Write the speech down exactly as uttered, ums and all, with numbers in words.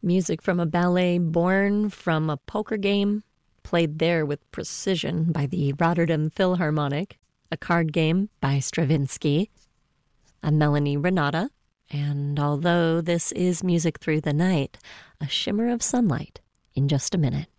Music from a ballet born from a poker game, played there with precision by the Rotterdam Philharmonic, a card game by Stravinsky, a Melanie Renata, and although this is music through the night, a shimmer of sunlight in just a minute.